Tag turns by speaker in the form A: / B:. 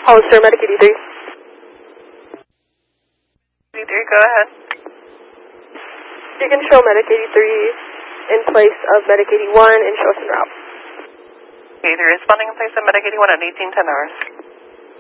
A: Hollister, Medic 83.
B: 83, go ahead.
A: You can show Medic 83 in place of Medic 81 and show us en route.
B: 83 responding in place of Medic 81 at 1810 hours.